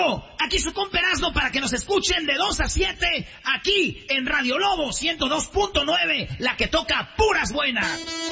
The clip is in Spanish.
Lobo, aquí su compa Erasmo para que nos escuchen de 2 a 7 aquí en Radio Lobo 102.9, la que toca puras buenas.